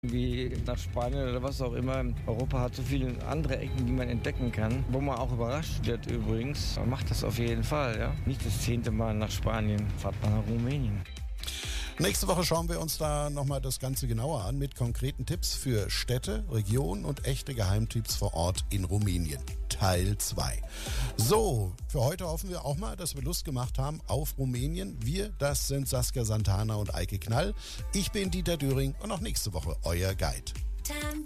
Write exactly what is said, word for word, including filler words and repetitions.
wie nach Spanien oder was auch immer. Europa hat so viele andere Ecken, die man entdecken kann, wo man auch überrascht wird übrigens. Man macht das auf jeden Fall, ja. Nicht das zehnte Mal nach Spanien, fahrt mal nach Rumänien. Nächste Woche schauen wir uns da nochmal das Ganze genauer an mit konkreten Tipps für Städte, Regionen und echte Geheimtipps vor Ort in Rumänien. Teil zwei. So, für heute hoffen wir auch mal, dass wir Lust gemacht haben auf Rumänien. Wir, das sind Saskia Santana und Eike Knall. Ich bin Dieter Döring und auch nächste Woche euer Guide.